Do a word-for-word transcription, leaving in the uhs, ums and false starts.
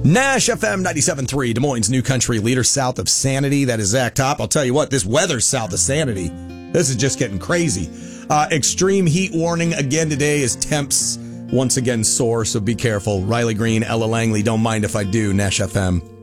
Nash F M ninety-seven point three, Des Moines' new country leader, south of Sanity. That is Zach Top. I'll tell you what, this weather's south of Sanity. This is just getting crazy. Uh, extreme heat warning again today as temps once again soar, so be careful. Riley Green, Ella Langley, don't mind if I do. Nash F M.